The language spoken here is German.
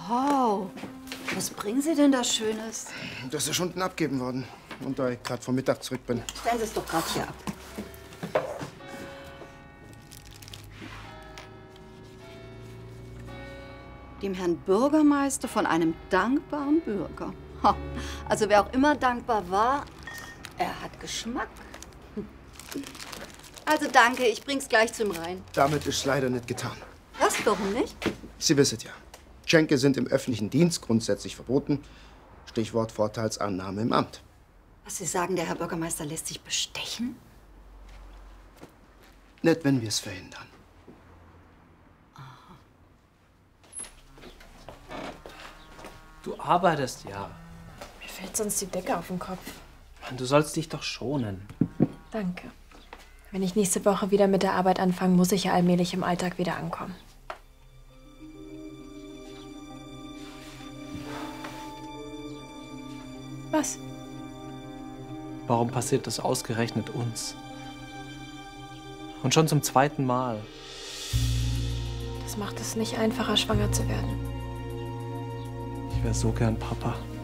Wow. Was bringen Sie denn da Schönes? Das ist unten abgeben worden. Und da ich gerade vom Mittag zurück bin. Stellen Sie es doch gerade hier ab. Dem Herrn Bürgermeister von einem dankbaren Bürger. Ha. Also wer auch immer dankbar war, er hat Geschmack. Also danke, ich bring's gleich zum Rhein. Damit ist leider nicht getan. Was, warum nicht? Sie wissen ja, Geschenke sind im öffentlichen Dienst grundsätzlich verboten. Stichwort Vorteilsannahme im Amt. Was Sie sagen, der Herr Bürgermeister lässt sich bestechen? Nicht, wenn wir es verhindern. Du arbeitest ja. Mir fällt sonst die Decke auf den Kopf. Mann, du sollst dich doch schonen. Danke. Wenn ich nächste Woche wieder mit der Arbeit anfange, muss ich ja allmählich im Alltag wieder ankommen. Was? Warum passiert das ausgerechnet uns? Und schon zum 2. Mal. Das macht es nicht einfacher, schwanger zu werden. Ich wäre so gern Papa.